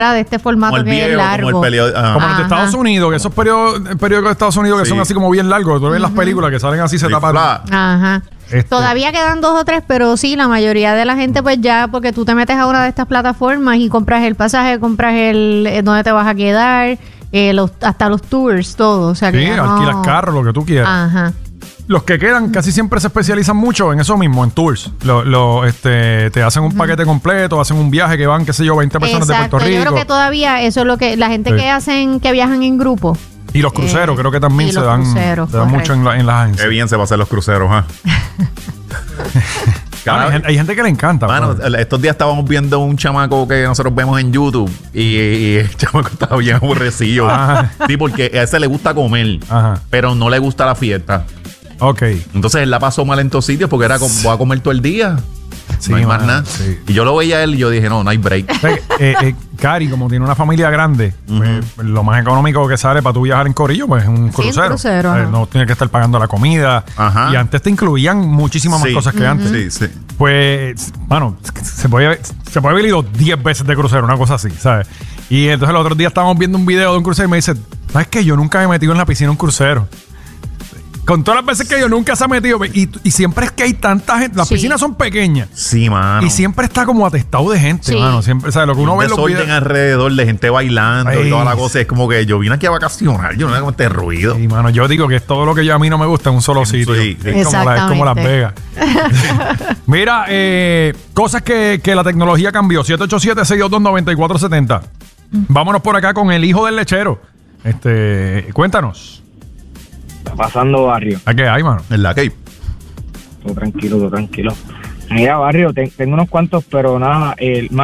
de este formato que es largo. Como los de Estados Unidos, que esos periódicos de Estados Unidos que son así como bien largos. Tú ves las películas que salen así, se tapan. Ajá. Todavía quedan 2 o 3, pero sí, la mayoría de la gente pues ya, porque tú te metes a una de estas plataformas y compras el pasaje, compras dónde te vas a quedar, hasta los tours, todo. O sea, que alquilas carro, lo que tú quieras. Ajá. Los que quedan casi siempre se especializan mucho en eso mismo, en tours. Te hacen un paquete completo, hacen un viaje que van, qué sé yo, 20 personas de Puerto Rico. Yo creo que todavía eso es lo que la gente que viajan en grupo. Y los cruceros, creo que también se dan mucho en las agencias. Qué bien se pasan los cruceros, Hay gente que le encanta. Mano, estos días estábamos viendo un chamaco que nosotros vemos en YouTube y el chamaco estaba bien aborrecido. Sí, porque a ese le gusta comer, pero no le gusta la fiesta. Ok. Entonces él la pasó mal en todos sitios porque era como, voy a comer todo el día. Sí, no hay más nada. Sí. Y yo lo veía a él y yo dije, no hay break. Cari, como tiene una familia grande, pues, lo más económico que sale para tú viajar en corillo, pues es un crucero. Un crucero no tienes que estar pagando la comida. Y antes te incluían muchísimas más cosas que antes. Sí. Pues, mano, se puede haber ido 10 veces de crucero, una cosa así, ¿sabes? Y entonces el otro día estábamos viendo un video de un crucero y me dice, ¿sabes qué? Yo nunca me he metido en la piscina de un crucero. Con todas las veces que yo nunca se ha metido. Y siempre es que hay tanta gente. Las piscinas son pequeñas. Sí, mano. Y siempre está como atestado de gente, mano. Siempre, ¿sabes? Lo que uno ve en los videos. Alrededor de gente bailando y toda la cosa. Es como que yo vine aquí a vacacionar. Yo no hago este ruido. Y, mano, yo digo que es todo lo que a mí no me gusta en un solo sitio. Sí. Es como Las Vegas. Mira, cosas que la tecnología cambió. 787-622-9470. Vámonos por acá con el hijo del lechero. Cuéntanos. Está pasando, Barrio. ¿A qué hay, mano? En la Cape. Todo tranquilo. Mira, Barrio, tengo unos cuantos, pero nada,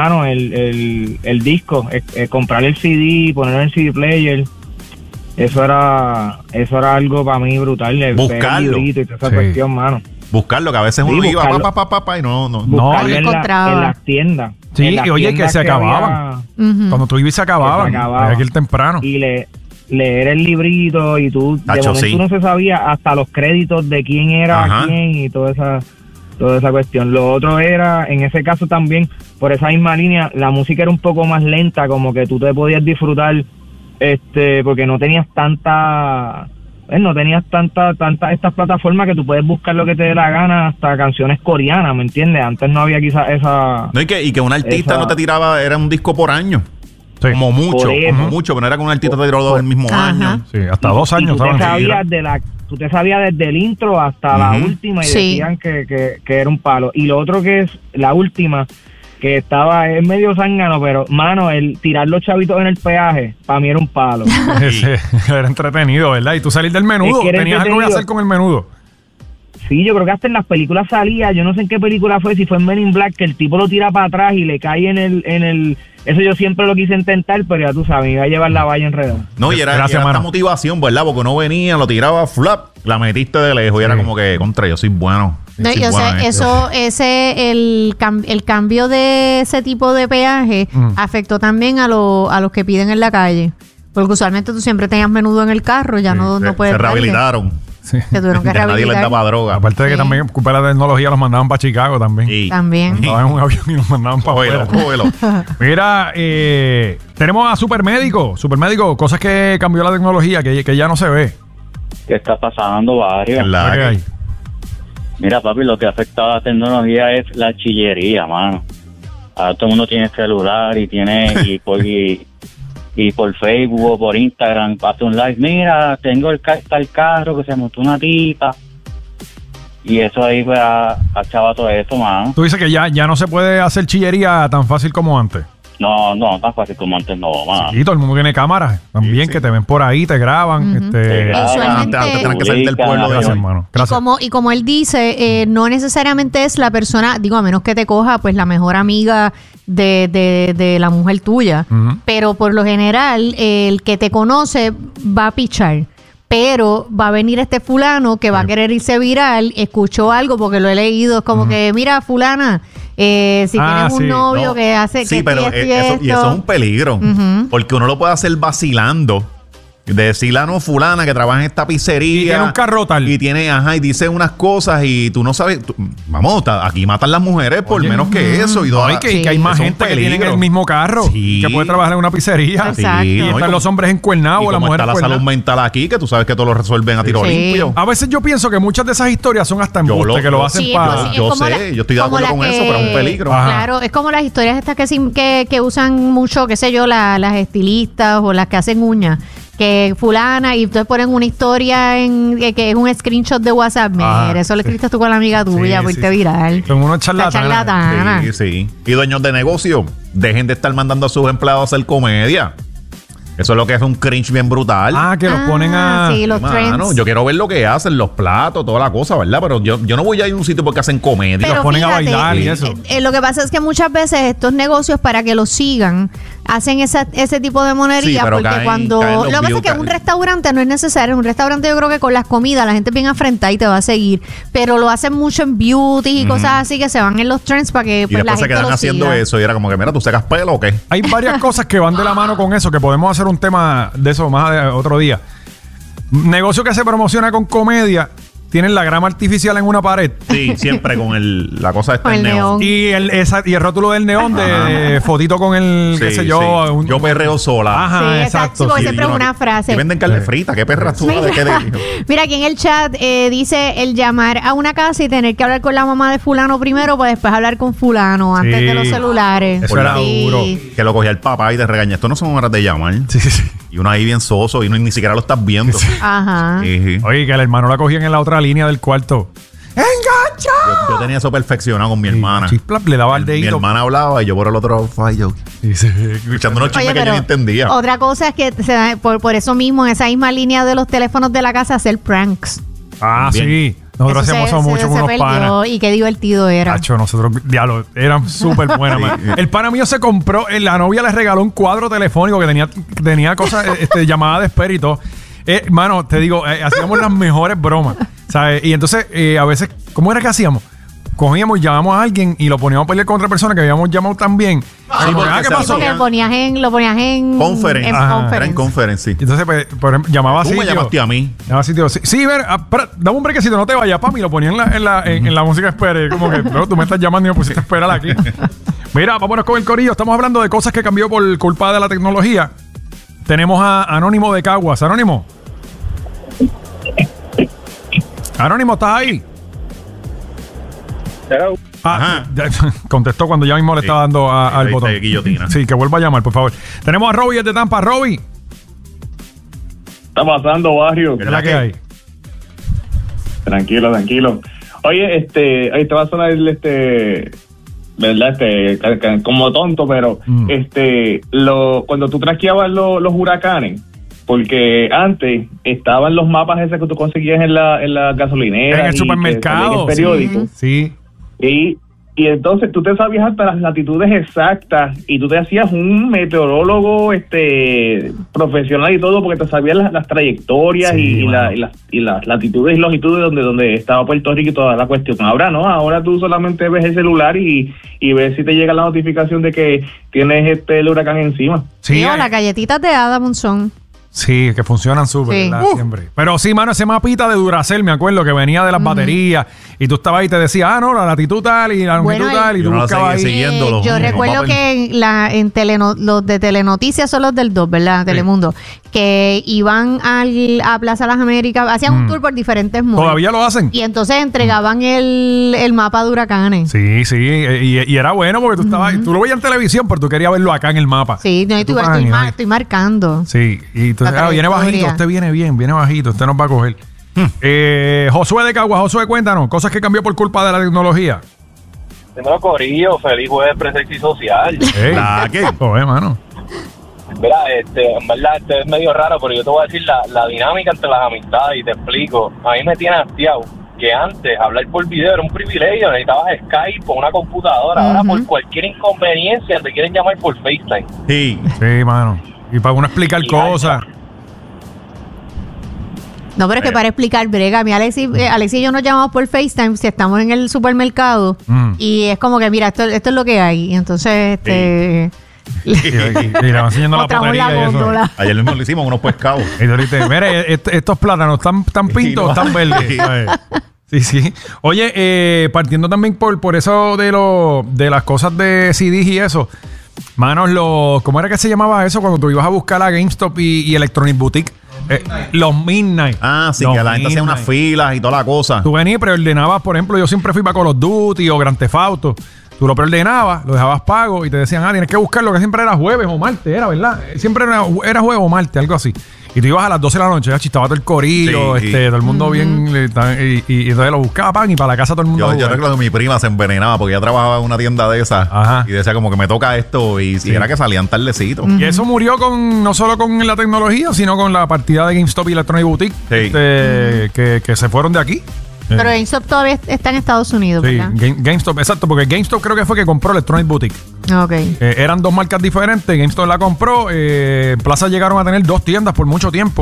el disco, comprar el CD, ponerlo en el CD player, eso era algo para mí brutal. Buscarlo. Y toda esa cuestión, mano. Buscarlo, que a veces uno iba y no. Buscarlo en las tiendas. Sí, y oye, que se acababan. Cuando tú ibas se acababan. Había que ir temprano. Y leer el librito y tú de momento no se sabía hasta los créditos de quién era quién y toda esa cuestión. Lo otro era, en ese caso también, por esa misma línea, la música era un poco más lenta, como que tú te podías disfrutar, porque no tenías tanta estas plataformas que tú puedes buscar lo que te dé la gana, hasta canciones coreanas, ¿me entiendes? Antes no había quizás esa... No, y que un artista no te tiraba, era un disco por año. Sí. Como mucho, pero no era que un artista te tiró 2 el mismo año. Sí, hasta 2 años. Tú te sabías desde el intro hasta la última y decían que era un palo. Y lo otro que es la última, que es medio zángano, pero, mano, el tirar los chavitos en el peaje, para mí era un palo. Era entretenido, ¿verdad? Y tú salir del menudo, tenías algo que hacer con el menudo. Sí, yo creo que hasta en las películas salía, yo no sé en qué película fue, si fue en Men in Black, que el tipo lo tira para atrás y le cae en el eso yo siempre lo quise intentar, pero ya tú sabes, me iba a llevar la valla enredada. No, y era esta motivación, ¿verdad? Porque uno venía, lo tiraba, flap, la metiste de lejos y era como que, contra, yo soy bueno. No, yo sé, el cambio de ese tipo de peaje afectó también a los que piden en la calle. Porque usualmente tú siempre tenías menudo en el carro, ya no puedes. Se rehabilitaron. Sí. Que tuvieron que nadie les daba droga. Aparte de que también, culpa de la tecnología, los mandaban para Chicago también. Sí. También. Estaban en un avión y los mandaban para afuera. Mira, tenemos a Supermédico. Supermédico, cosas que cambió la tecnología, que ya no se ve. ¿Qué está pasando, Barrio? ¿Qué hay? Mira, papi, lo que ha afectado a la tecnología es la chillería, mano. Ahora todo el mundo tiene celular y tiene... y por Facebook o por Instagram pasa un live, mira, tengo el carro que se montó una tipa. Y eso ahí pues ha echado todo eso, mano. Tú dices que ya no se puede hacer chillería tan fácil como antes. No, tan fácil como antes no, mano. Sí, todo el mundo tiene cámaras también, que te ven por ahí, te graban. Usualmente tienen que salir del pueblo. Gracias, hermano. Gracias. Y como él dice, no necesariamente es la persona, digo, a menos que te coja pues la mejor amiga de la mujer tuya, pero por lo general el que te conoce va a pichar. Pero va a venir este fulano que va a querer irse viral, escuchó algo porque lo he leído, es como que, mira, fulana, si tienes un novio que hace... Sí, pero eso es un peligro, porque uno lo puede hacer vacilando De decirle a no fulana que trabaja en esta pizzería. Y tiene un carro tal. Y tiene, y dice unas cosas y tú no sabes. Vamos, aquí matan las mujeres por menos que eso. Y que hay más gente que tiene el mismo carro. Que puede trabajar en una pizzería. Exacto. Y están los hombres encuernados o las mujeres encuernadas. Está la salud mental aquí, que tú sabes que todo lo resuelven a tiro limpio. A veces yo pienso que muchas de esas historias son hasta embuste, que lo hacen para... Yo estoy de acuerdo con eso, pero es un peligro. Claro, es como las historias estas que usan mucho, qué sé yo, las estilistas o las que hacen uñas. Que fulana, y entonces ponen una historia que es un screenshot de WhatsApp. Mira, eso lo escribiste tú con la amiga tuya, por irte viral. Son unos charlatanes. Sí. Y dueños de negocio, dejen de estar mandando a sus empleados a hacer comedia. Eso es lo que es un cringe bien brutal. Que los ponen a... Sí, los trends. Yo quiero ver lo que hacen, los platos, toda la cosa, ¿verdad? Pero yo no voy a ir a un sitio porque hacen comedia. Pero los ponen a bailar y eso. Lo que pasa es que muchas veces estos negocios, para que los sigan, hacen ese tipo de monería. Sí, porque cuando... Lo que pasa es que en un restaurante no es necesario. En un restaurante yo creo que con las comidas la gente es bien afrentada y te va a seguir. Pero lo hacen mucho en beauty y cosas así que se van en los trends para que pues, la gente se quedan haciendo eso. Y era como que, mira, ¿tú sacas pelo o qué? Hay varias cosas que van de la mano con eso, que podemos hacer un tema de eso más otro día. Negocio que se promociona con comedia, tienen la grama artificial en una pared. Sí, siempre con la cosa esta del neón. Y el rótulo del neón de fotito con el, qué sé yo. Yo perreo sola. Sí, exacto. Sí, siempre es una frase. Y venden carne frita. ¿Qué perra tú? Mira, aquí en el chat dice el llamar a una casa y tener que hablar con la mamá de fulano primero para después hablar con fulano antes de los celulares. Eso era duro. Que lo cogía el papá y te regaña. Esto no son horas de llamar. Sí. Y uno ahí bien soso y ni siquiera lo estás viendo. Ajá. Oye, que el hermano la cogían en la otra línea del cuarto. ¡Engancha! Yo tenía eso perfeccionado con mi hermana. Le daba el dedito. Mi hermana hablaba y yo por el otro fallo. Escuchando unos chismes que yo no entendía. Otra cosa es que se da, por eso mismo, en esa misma línea de los teléfonos de la casa, hacer pranks. Sí. Nosotros hacíamos eso mucho con unos panas. Y qué divertido era. Cacho, nosotros, diablo, eran súper buenas. El pana mío se compró, la novia le regaló un cuadro telefónico que tenía cosas, llamadas de espera y todo. Mano, te digo, hacíamos las mejores bromas, ¿sabes? Y entonces, a veces, ¿cómo era que hacíamos? Cogíamos, llamamos a alguien y lo poníamos a pelear con otra persona que habíamos llamado también. ¿Qué pasó? Lo ponías en conference. En conference, sí. Entonces, pues, por ejemplo, llamaba así. Tú me llamaste a mí. Llamaba así, sí, ver, dame un brequecito, no te vayas, papi. Y lo ponía en la música espera. Como que, no, tú me estás llamando y me pusiste a esperar aquí. Mira, vámonos con el corillo. Estamos hablando de cosas que cambió por culpa de la tecnología. Tenemos a Anónimo de Caguas. Anónimo. Anónimo, ¿estás ahí? Contestó cuando ya mismo le estaba dando al botón. Guillotina. Sí, que vuelva a llamar, por favor. Tenemos a Robbie de Tampa. Robbie. Está pasando, barrio. ¿Qué es la que hay? Tranquilo. Oye, ahí te va a sonar ¿verdad? Como tonto, pero cuando tú traqueabas los huracanes, porque antes estaban los mapas esos que tú conseguías en la gasolinera, en el supermercado, en el periódico. Sí. Y entonces tú te sabías hasta las latitudes exactas y tú te hacías un meteorólogo profesional y todo, porque te sabías las trayectorias y las latitudes y longitudes donde estaba Puerto Rico y toda la cuestión. Ahora no, ahora tú solamente ves el celular y ves si te llega la notificación de que tienes el huracán encima. Sí, las galletitas de Adam son. Sí, que funcionan súper, ¿verdad? Siempre. Pero sí, mano, ese mapita de Duracell, me acuerdo, que venía de las baterías y tú estabas ahí y te decía, no, la latitud tal y la longitud tal, y tú buscabas ahí. Yo recuerdo que los de Telenoticias son los del 2, ¿verdad? Telemundo. Que iban a Plaza Las Américas, hacían un tour por diferentes mundos. ¿Todavía lo hacen? Y entonces entregaban el mapa de huracanes. Sí, y era bueno porque tú estabas, tú lo veías en televisión, pero tú querías verlo acá en el mapa. Sí, no, estoy marcando. Sí, y tú viene bajito, usted viene bien, viene bajito, usted nos va a coger. Josué de Caguas, Josué, cuéntanos, cosas que cambió por culpa de la tecnología. Primero, corillo, feliz jueves presexo y social. ¿Qué? Joder, mano. Mira, en verdad, es medio raro, pero yo te voy a decir la dinámica entre las amistades y te explico. A mí me tiene hastiado que antes hablar por video era un privilegio, necesitabas Skype o una computadora. Ahora por cualquier inconveniencia te quieren llamar por FaceTime. Sí, mano. Y para uno explicar cosas. No, pero es que para explicar, brega, a mí Alexis y yo nos llamamos por FaceTime si estamos en el supermercado y es como que, mira, esto es lo que hay. Y entonces, Y le van enseñando la pojería y eso. Ayer mismo le hicimos unos pescados. Y tú dices, mire, estos plátanos están pintos, están verdes. Sí. Oye, partiendo también por eso de las cosas de CDs y eso. Manos, ¿cómo era que se llamaba eso cuando tú ibas a buscar a GameStop y Electronic Boutique? Los Midnight. Sí, que la gente hacía unas filas y toda la cosa. Tú venías y preordenabas, por ejemplo, yo siempre fui para Call of Duty o Grand Theft Auto. Tú lo preordenabas, lo dejabas pago y te decían, tienes que buscarlo, que siempre era jueves o martes, era, ¿verdad? Siempre era jueves o martes, algo así. Y tú ibas a las 12 de la noche, ya estaba todo el corillo, todo el mundo bien, y entonces lo buscaban y para la casa todo el mundo. Yo recuerdo que mi prima se envenenaba porque ella trabajaba en una tienda de esas. Ajá. Y decía como que me toca esto y era que salían tardecito. Y eso murió no solo con la tecnología, sino con la partida de GameStop y Electronic Boutique, que se fueron de aquí. Pero GameStop todavía está en Estados Unidos, ¿verdad? GameStop, exacto, porque GameStop creo que fue que compró Electronic Boutique. Ok. Eran dos marcas diferentes, GameStop la compró, Plaza llegaron a tener 2 tiendas por mucho tiempo.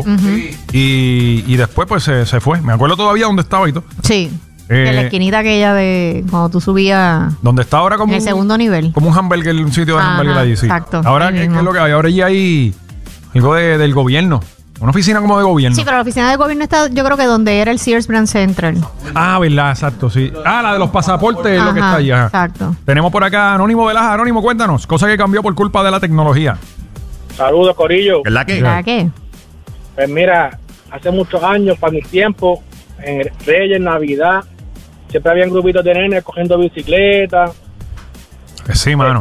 Y después pues se fue. Me acuerdo todavía dónde estaba y todo. Sí. En la esquinita aquella de cuando tú subías. Donde está ahora como en el segundo nivel. Como un hamburger, un sitio de hamburger allí, sí. Exacto. Ahora, ¿qué es lo que hay? Ahora ya hay algo del gobierno. Una oficina como de gobierno. Sí, pero la oficina de gobierno está, yo creo que donde era el Sears Brand Central. Verdad, exacto, sí. La de los pasaportes es lo que está allá. Exacto. Tenemos por acá Anónimo Velaja. Anónimo, cuéntanos, cosa que cambió por culpa de la tecnología. Saludos, corillo. ¿Verdad que? ¿Verdad qué? Pues mira, hace muchos años, para mis tiempos, en Reyes, Navidad, siempre habían grupitos de nenes cogiendo bicicletas. Sí, mano.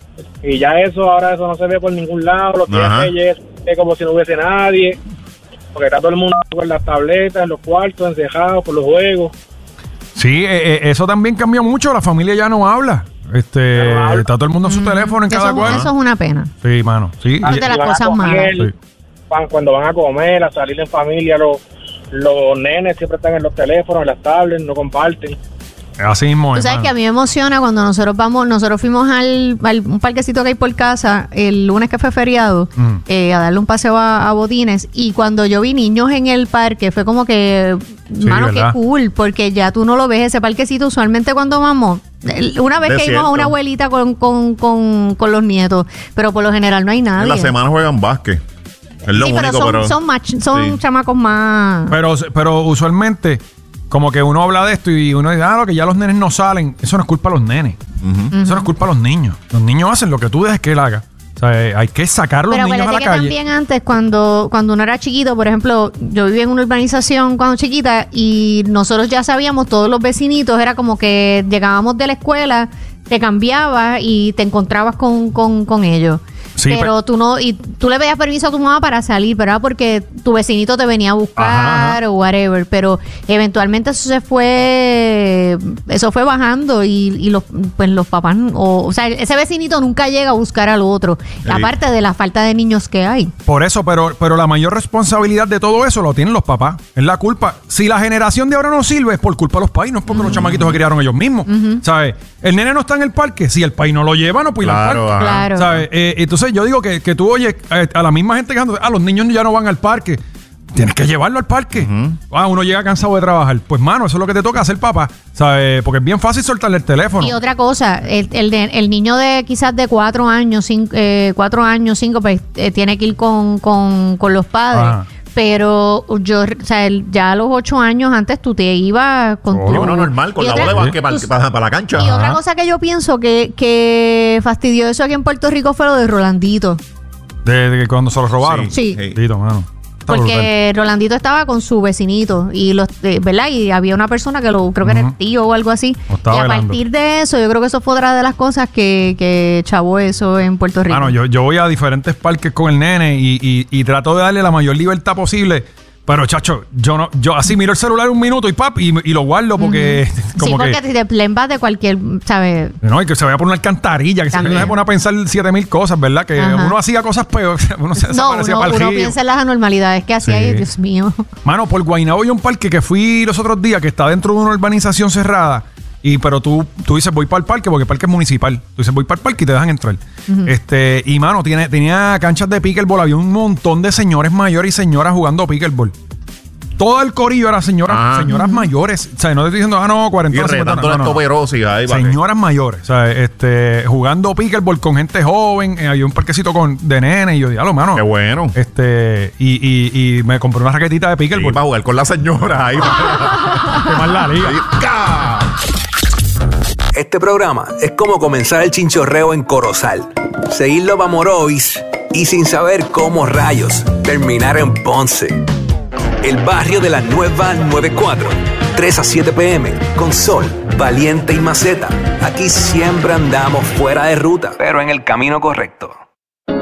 Y ya ahora eso no se ve por ningún lado. Los días Reyes es como si no hubiese nadie, porque está todo el mundo con las tabletas, en los cuartos, encejados por los juegos. Sí, eso también cambió mucho. La familia ya no habla. Está todo el mundo en su teléfono en cada cual. Eso es una pena. Sí, mano. Sí. Es de las cosas malas. Cuando van a comer, a salir en familia, los nenes siempre están en los teléfonos, en las tablets, no comparten. Así mismo. Tú sabes que a mí me emociona cuando nosotros fuimos al un parquecito que hay por casa el lunes que fue feriado, a darle un paseo a Botines, y cuando yo vi niños en el parque fue como que, mano, qué cool, porque ya tú no lo ves ese parquecito usualmente cuando vamos. Una vez que íbamos a una abuelita con los nietos, pero por lo general no hay nadie. En la semana juegan básquet. Es lo único, pero son chamacos más. Pero usualmente como que uno habla de esto y uno dice, que ya los nenes no salen. Eso no es culpa de los nenes. Eso no es culpa de los niños. Los niños hacen lo que tú dejes que él haga. O sea, hay que sacar a los niños a la calle. Pero también antes, cuando uno era chiquito, por ejemplo, yo vivía en una urbanización cuando chiquita y nosotros ya sabíamos, todos los vecinitos, era como que llegábamos de la escuela, te cambiabas y te encontrabas con ellos. Sí, pero tú no, y tú le pedías permiso a tu mamá para salir, ¿verdad? Porque tu vecinito te venía a buscar o whatever, pero eventualmente eso fue bajando y los papás, o sea, ese vecinito nunca llega a buscar al otro, aparte de la falta de niños que hay. Por eso, pero la mayor responsabilidad de todo eso lo tienen los papás, es la culpa. Si la generación de ahora no sirve, es por culpa de los pais, no es porque los chamaquitos se criaron ellos mismos, ¿sabes? El nene no está en el parque, si el país no lo lleva, no puede ir al parque. Claro. ¿Sabes? Entonces yo digo que tú oyes a la misma gente quejando, los niños ya no van al parque. Tienes que llevarlo al parque. Uno llega cansado de trabajar. Pues, mano, eso es lo que te toca hacer, papá. ¿Sabes? Porque es bien fácil soltarle el teléfono. Y otra cosa, el niño de quizás de 4 años, 5, pues tiene que ir con los padres. Pero yo, o sea, ya a los 8 años antes tú te ibas con tu... No, normal, con la bola de básquet para la cancha. Y otra cosa que yo pienso que fastidió eso aquí en Puerto Rico fue lo de Rolandito. De cuando se lo robaron. Sí. Mano. Porque Rolandito estaba con su vecinito y ¿verdad? Y había una persona que creo que era el tío o algo así. Y a partir de eso, yo creo que eso fue otra de las cosas que chavó eso en Puerto Rico. Bueno, yo voy a diferentes parques con el nene y trato de darle la mayor libertad posible. Pero, chacho, yo así miro el celular un minuto y lo guardo porque... Como porque si te plembas de cualquier, ¿sabes? No, y que se vaya por una alcantarilla, que se pone a pensar 7,000 cosas, ¿verdad? Que uno hacía cosas peores, uno se desaparecía para el río. Uno piensa en las anormalidades que hacía y, Dios mío. Mano, por Guaynabo hay un parque que fui los otros días que está dentro de una urbanización cerrada. Pero tú dices, voy para el parque porque el parque es municipal. Tú dices, voy para el parque y te dejan entrar. Y mano, tenía canchas de pickleball. Había un montón de señores mayores y señoras jugando pickleball. todo el corillo era señoras mayores. O sea, no te estoy diciendo, no, 40 años. Señoras mayores. O sea, jugando pickleball con gente joven. Había un parquecito de nene. Y yo, diablo, mano. Qué bueno. Y me compré una raquetita de pickleball. Para jugar con la señora ahí. Quemar la liga. Este programa es como comenzar el chinchorreo en Corozal. Seguirlo para Morovis y sin saber cómo rayos terminar en Ponce. El barrio de la nueva 94, 3 a 7 p.m. con Sol, Valiente y Maceta. Aquí siempre andamos fuera de ruta, pero en el camino correcto.